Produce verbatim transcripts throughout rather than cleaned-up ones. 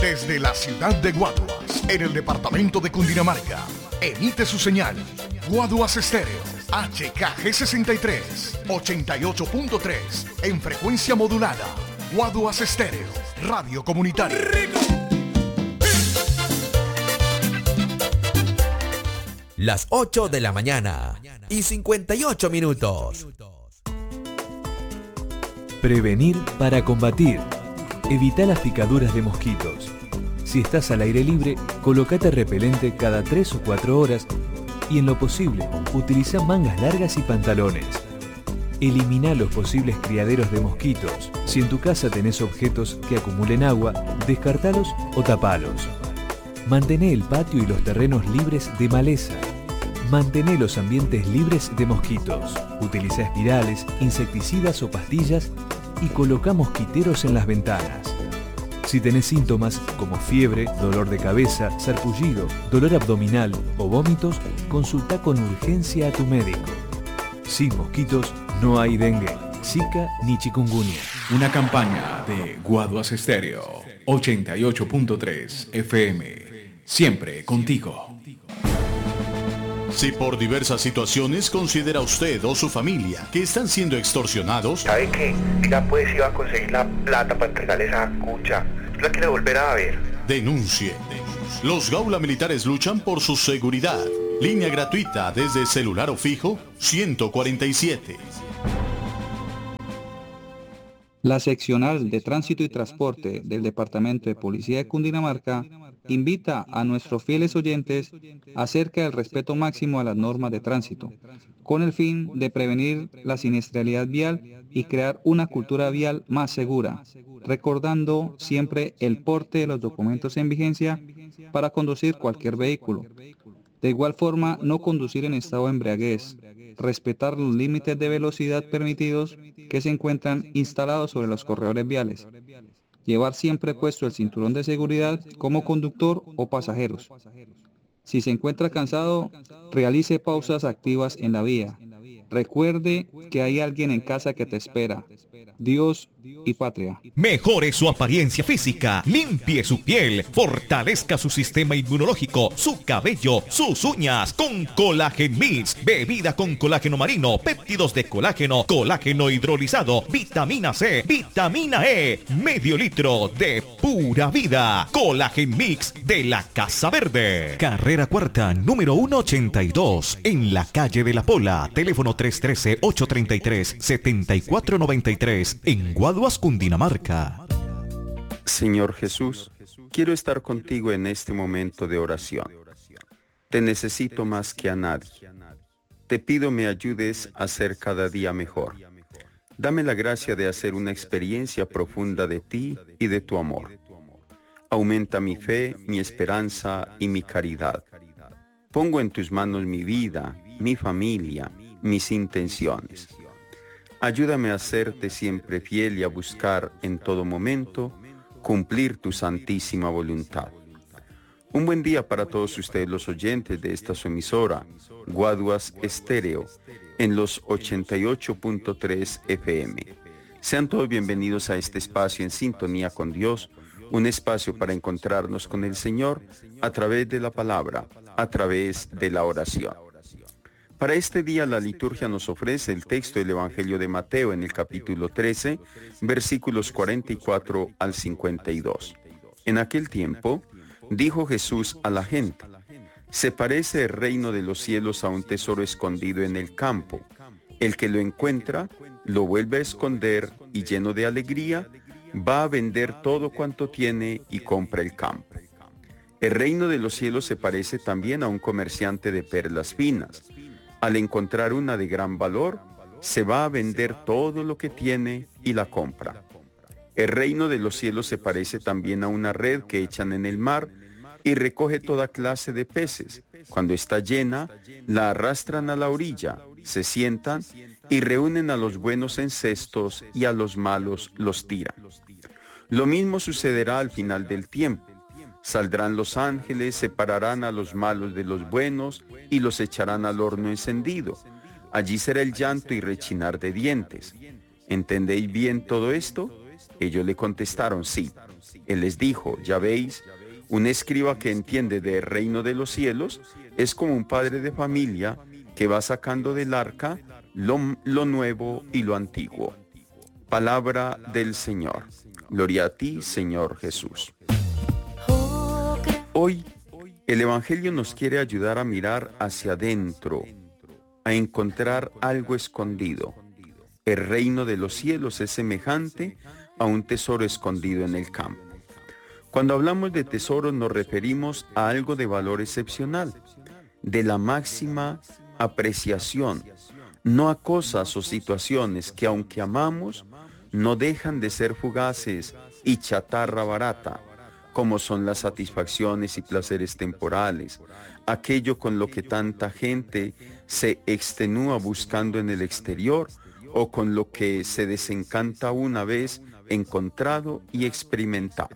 Desde la ciudad de Guaduas, en el departamento de Cundinamarca, emite su señal Guaduas Estéreo, H K G sesenta y tres, ochenta y ocho punto tres, en frecuencia modulada. Guaduas Estéreo, radio comunitaria. Las ocho de la mañana y cincuenta y ocho minutos. Prevenir para combatir. Evita las picaduras de mosquitos. Si estás al aire libre, colócate repelente cada tres o cuatro horas y en lo posible, utiliza mangas largas y pantalones. Elimina los posibles criaderos de mosquitos. Si en tu casa tenés objetos que acumulen agua, descartalos o tapalos. Mantené el patio y los terrenos libres de maleza. Mantené los ambientes libres de mosquitos. Utiliza espirales, insecticidas o pastillas y coloca mosquiteros en las ventanas. Si tenés síntomas como fiebre, dolor de cabeza, sarpullido, dolor abdominal o vómitos, consulta con urgencia a tu médico. Sin mosquitos no hay dengue, zika ni chikungunya. Una campaña de Guaduas Estéreo, ochenta y ocho punto tres F M. Siempre contigo. Si por diversas situaciones considera usted o su familia que están siendo extorsionados, ¿sabe qué? Ya pues iba a conseguir la plata para entregarle esa cucha. ¿La quiere volver a ver? denuncie. Los Gaula Militares luchan por su seguridad. Línea gratuita desde celular o fijo ciento cuarenta y siete. La seccional de Tránsito y Transporte del Departamento de Policía de Cundinamarca invita a nuestros fieles oyentes acerca del respeto máximo a las normas de tránsito, con el fin de prevenir la siniestralidad vial y crear una cultura vial más segura, recordando siempre el porte de los documentos en vigencia para conducir cualquier vehículo. De igual forma, no conducir en estado de embriaguez, respetar los límites de velocidad permitidos que se encuentran instalados sobre los corredores viales, llevar siempre puesto el cinturón de seguridad como conductor o pasajeros. Si se encuentra cansado, realice pausas activas en la vía. Recuerde que hay alguien en casa que te espera. Dios y patria. Mejore su apariencia física, limpie su piel, fortalezca su sistema inmunológico, su cabello, sus uñas con Collagen Mix, bebida con colágeno marino, péptidos de colágeno, colágeno hidrolizado, vitamina C, vitamina E, medio litro de pura vida. Collagen Mix de la Casa Verde. Carrera Cuarta, número ciento ochenta y dos, en la calle de la Pola. Teléfono tres uno tres, ocho tres tres, siete cuatro nueve tres, en Guaduas, Cundinamarca. Señor Jesús, quiero estar contigo en este momento de oración. Te necesito más que a nadie. Te pido me ayudes a ser cada día mejor. Dame la gracia de hacer una experiencia profunda de ti y de tu amor. Aumenta mi fe, mi esperanza y mi caridad. Pongo en tus manos mi vida, mi familia, mis intenciones. Ayúdame a serte siempre fiel y a buscar en todo momento cumplir tu santísima voluntad. Un buen día para todos ustedes los oyentes de esta su emisora, Guaduas Estéreo, en los ochenta y ocho punto tres F M. Sean todos bienvenidos a este espacio en sintonía con Dios, un espacio para encontrarnos con el Señor a través de la palabra, a través de la oración. Para este día la liturgia nos ofrece el texto del Evangelio de Mateo en el capítulo trece, versículos cuarenta y cuatro al cincuenta y dos. En aquel tiempo, dijo Jesús a la gente: se parece el reino de los cielos a un tesoro escondido en el campo. El que lo encuentra, lo vuelve a esconder y lleno de alegría, va a vender todo cuanto tiene y compra el campo. El reino de los cielos se parece también a un comerciante de perlas finas. Al encontrar una de gran valor, se va a vender todo lo que tiene y la compra. El reino de los cielos se parece también a una red que echan en el mar y recoge toda clase de peces. Cuando está llena, la arrastran a la orilla, se sientan y reúnen a los buenos en cestos y a los malos los tiran. Lo mismo sucederá al final del tiempo. Saldrán los ángeles, separarán a los malos de los buenos y los echarán al horno encendido. Allí será el llanto y rechinar de dientes. ¿Entendéis bien todo esto? Ellos le contestaron sí. Él les dijo, ya veis, un escriba que entiende del reino de los cielos es como un padre de familia que va sacando del arca lo, lo nuevo y lo antiguo. Palabra del Señor. Gloria a ti, Señor Jesús. Hoy, el Evangelio nos quiere ayudar a mirar hacia adentro, a encontrar algo escondido. El reino de los cielos es semejante a un tesoro escondido en el campo. Cuando hablamos de tesoro nos referimos a algo de valor excepcional, de la máxima apreciación, no a cosas o situaciones que aunque amamos, no dejan de ser fugaces y chatarra barata, como son las satisfacciones y placeres temporales, aquello con lo que tanta gente se extenúa buscando en el exterior o con lo que se desencanta una vez encontrado y experimentado.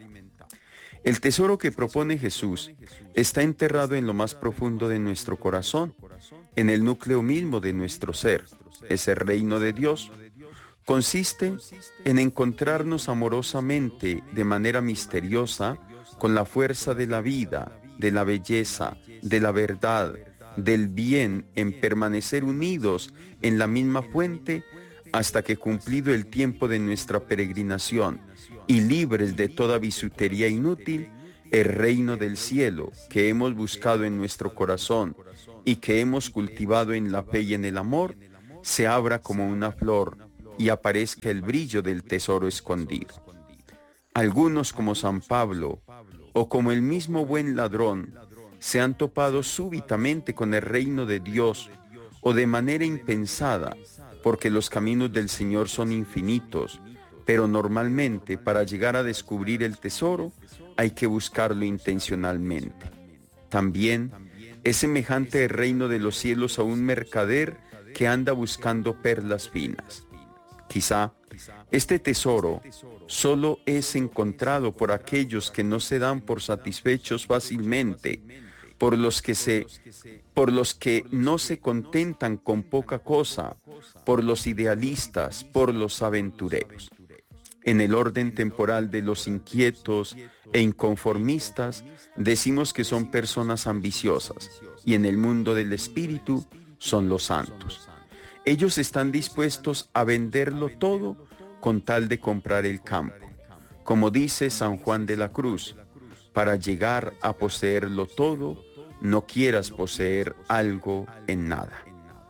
El tesoro que propone Jesús está enterrado en lo más profundo de nuestro corazón, en el núcleo mismo de nuestro ser, ese reino de Dios. Consiste en encontrarnos amorosamente, de manera misteriosa, con la fuerza de la vida, de la belleza, de la verdad, del bien, en permanecer unidos en la misma fuente hasta que cumplido el tiempo de nuestra peregrinación y libres de toda bisutería inútil, el reino del cielo que hemos buscado en nuestro corazón y que hemos cultivado en la fe y en el amor, se abra como una flor y aparezca el brillo del tesoro escondido. Algunos, como San Pablo o como el mismo buen ladrón, se han topado súbitamente con el reino de Dios o de manera impensada, porque los caminos del Señor son infinitos, pero normalmente para llegar a descubrir el tesoro hay que buscarlo intencionalmente. También es semejante el reino de los cielos a un mercader que anda buscando perlas finas. Quizá este tesoro solo es encontrado por aquellos que no se dan por satisfechos fácilmente, por los que se, por los que no se contentan con poca cosa, por los idealistas, por los aventureros. En el orden temporal de los inquietos e inconformistas, decimos que son personas ambiciosas, y en el mundo del espíritu son los santos. Ellos están dispuestos a venderlo todo con tal de comprar el campo. Como dice San Juan de la Cruz, para llegar a poseerlo todo, no quieras poseer algo en nada.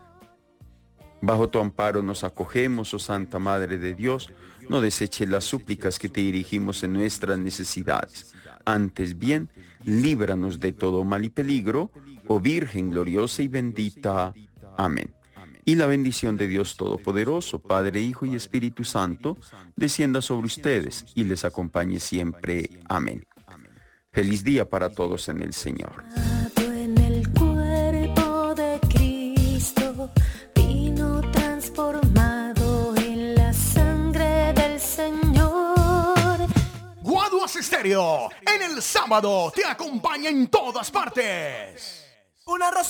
Bajo tu amparo nos acogemos, oh Santa Madre de Dios, no deseches las súplicas que te dirigimos en nuestras necesidades. Antes bien, líbranos de todo mal y peligro, oh Virgen gloriosa y bendita. Amén. Y la bendición de Dios Todopoderoso, Padre, Hijo y Espíritu Santo, descienda sobre ustedes y les acompañe siempre. Amén. Feliz día para todos en el Señor. En el cuerpo de Cristo, vino transformado en la sangre del Señor. Guaduas Estéreo, en el sábado te acompaña en todas partes. Una rosa